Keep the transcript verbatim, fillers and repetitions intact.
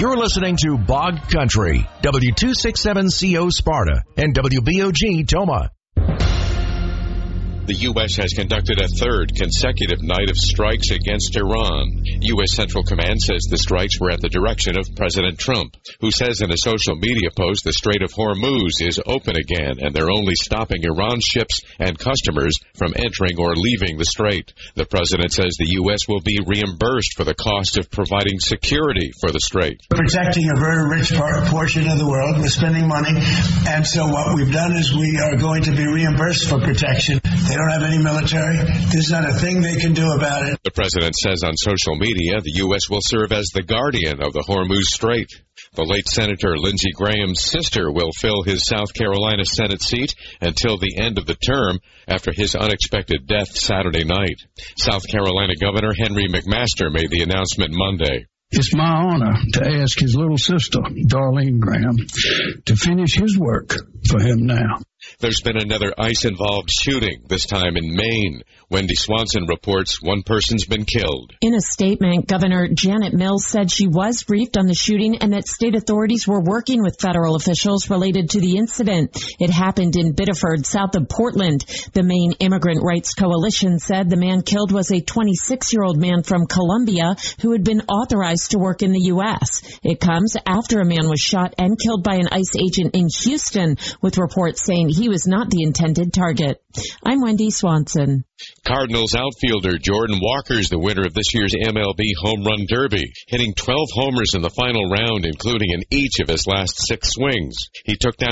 You're listening to Bog Country, W two sixty-seven C O Sparta and W B O G Toma. The U S has conducted a third consecutive night of strikes against Iran. U S Central Command says the strikes were at the direction of President Trump, who says in a social media post the Strait of Hormuz is open again and they're only stopping Iran ships and customers from entering or leaving the strait. The president says the U S will be reimbursed for the cost of providing security for the strait. Protecting a very rich part, portion of the world. We're spending money, and so what we've done is we are going to be reimbursed for protection. They don't have any military. There's not a thing they can do about it. The president says on social media the U S will serve as the guardian of the Hormuz Strait. The late Senator Lindsey Graham's sister will fill his South Carolina Senate seat until the end of the term after his unexpected death Saturday night. South Carolina Governor Henry McMaster made the announcement Monday. It's my honor to ask his little sister, Darlene Graham, to finish his work for him now. There's been another ICE-involved shooting, this time in Maine. Wendy Swanson reports one person's been killed. In a statement, Governor Janet Mills said she was briefed on the shooting and that state authorities were working with federal officials related to the incident. It happened in Biddeford, south of Portland. The Maine Immigrant Rights Coalition said the man killed was a twenty-six-year-old man from Colombia who had been authorized to work in the U S. It comes after a man was shot and killed by an ICE agent in Houston, with reports saying he was not the intended target. I'm Wendy Swanson. Cardinals outfielder Jordan Walker's the winner of this year's M L B Home Run Derby, hitting twelve homers in the final round, including in each of his last six swings. He took down